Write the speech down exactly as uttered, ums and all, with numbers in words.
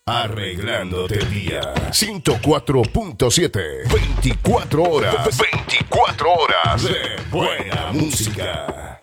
Arreglándote el día. ciento cuatro punto siete. veinticuatro horas. veinticuatro horas de buena música.